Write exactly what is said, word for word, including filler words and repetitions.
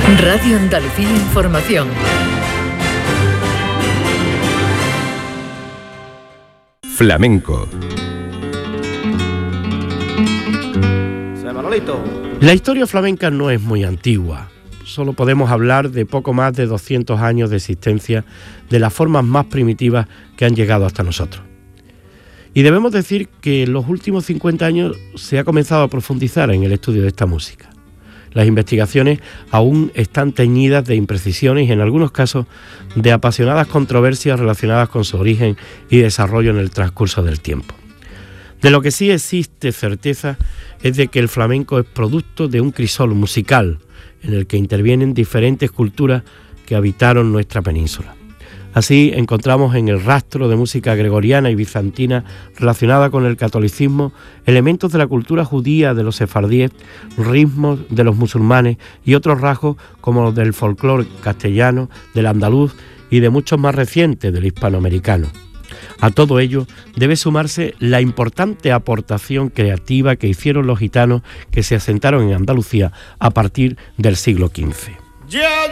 Radio Andalucía Información. Flamenco. La historia flamenca no es muy antigua. Solo podemos hablar de poco más de doscientos años de existencia de las formas más primitivas que han llegado hasta nosotros. Y debemos decir que en los últimos cincuenta años se ha comenzado a profundizar en el estudio de esta música. Las investigaciones aún están teñidas de imprecisiones y en algunos casos de apasionadas controversias relacionadas con su origen y desarrollo en el transcurso del tiempo. De lo que sí existe certeza es de que el flamenco es producto de un crisol musical en el que intervienen diferentes culturas que habitaron nuestra península. Así encontramos en el rastro de música gregoriana y bizantina relacionada con el catolicismo elementos de la cultura judía de los sefardíes, ritmos de los musulmanes y otros rasgos como los del folclore castellano, del andaluz y de muchos más recientes del hispanoamericano. A todo ello debe sumarse la importante aportación creativa que hicieron los gitanos que se asentaron en Andalucía a partir del siglo quince. Yeah,